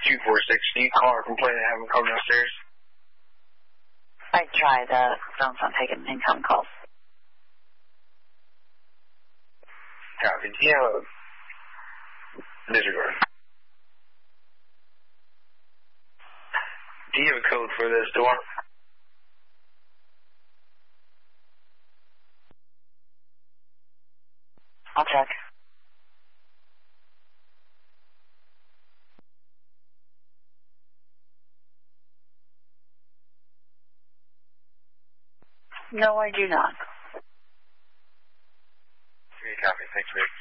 246. Do you call or complain that I haven't called downstairs? I tried. Phone's not taking incoming calls. Copy. Do you have a disregard? Do you have a code for this door? I'll check. No, I do not. Okay, copy. Thanks, Rick.